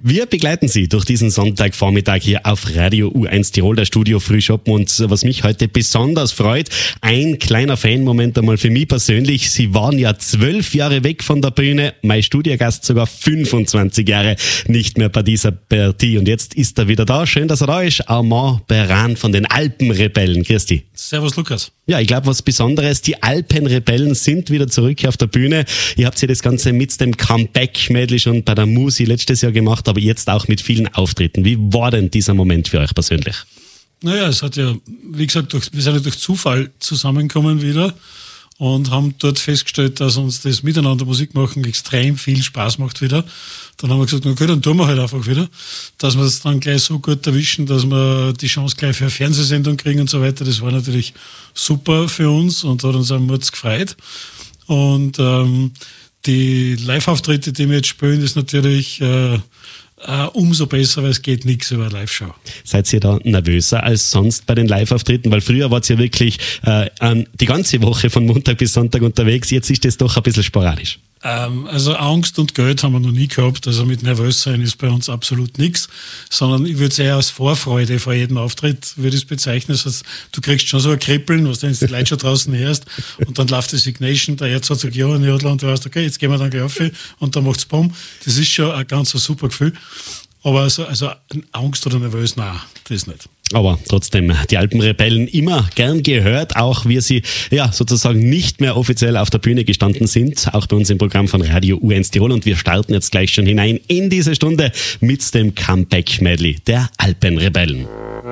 Wir begleiten Sie durch diesen Sonntagvormittag hier auf Radio U1 Tirol, der Studio Frühschoppen. Und was mich heute besonders freut, ein kleiner Fanmoment einmal für mich persönlich. Sie waren ja 12 Jahre weg von der Bühne, mein Studiogast sogar 25 Jahre nicht mehr bei dieser Partie. Und jetzt ist er wieder da. Schön, dass er da ist. Armand Beran von den Alpenrebellen. Grüß dich. Servus, Lukas. Ja, ich glaube, was Besonderes, die Alpenrebellen sind wieder zurück auf der Bühne. Ihr habt ja das Ganze mit dem Comeback-Medley schon bei der Musi letztes Jahr gemacht, aber jetzt auch mit vielen Auftritten. Wie war denn dieser Moment für euch persönlich? Naja, es hat ja, wie gesagt, wir sind ja durch Zufall zusammengekommen wieder und haben dort festgestellt, dass uns das Miteinander Musik machen extrem viel Spaß macht wieder. Dann haben wir gesagt, okay, dann tun wir halt einfach wieder, dass wir es dann gleich so gut erwischen, dass wir die Chance gleich für eine Fernsehsendung kriegen und so weiter. Das war natürlich super für uns und hat uns am Murz gefreut. Und die Live-Auftritte, die wir jetzt spielen, ist natürlich umso besser, weil es geht nichts über eine Live-Show. Seid ihr da nervöser als sonst bei den Live-Auftritten? Weil früher wart ihr ja wirklich die ganze Woche von Montag bis Sonntag unterwegs. Jetzt ist das doch ein bisschen sporadisch. Also Angst und Geld haben wir noch nie gehabt. Also mit nervös sein ist bei uns absolut nichts. Sondern ich würde es eher als Vorfreude vor jedem Auftritt würde ich es bezeichnen. Das heißt, du kriegst schon so ein Kribbeln, was du die Leute schon draußen hörst. Und dann läuft die Signation, der Herz sagt, ja, ein Jodler, und du weißt, okay, jetzt gehen wir dann gleich auf. Und dann macht's Bumm. Das ist schon ein ganz super Gefühl. Aber also Angst oder nervös, nein, das nicht. Aber trotzdem, die Alpenrebellen immer gern gehört, auch wir sie ja sozusagen nicht mehr offiziell auf der Bühne gestanden sind, auch bei uns im Programm von Radio U1 Tirol. Und wir starten jetzt gleich schon hinein in diese Stunde mit dem Comeback-Medley der Alpenrebellen.